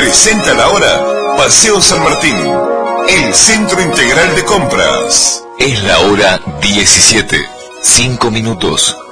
presenta la hora Paseo San Martín, el centro integral de compras. Es la hora 17, 5 minutos.